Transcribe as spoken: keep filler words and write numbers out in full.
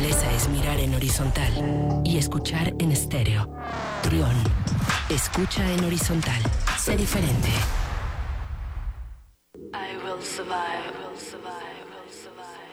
naturaleza es mirar en horizontal y escuchar en estéreo. Trión. Escucha en horizontal. Sé diferente. I will survive, will survive, will survive.